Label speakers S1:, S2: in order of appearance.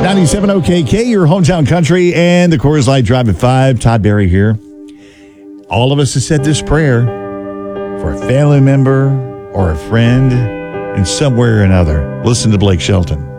S1: 97 OKK, your hometown country, and the Coors Light Drive at 5. Todd Barry here. All of us have said this prayer for a family member or a friend in some way or another. Listen to Blake Shelton.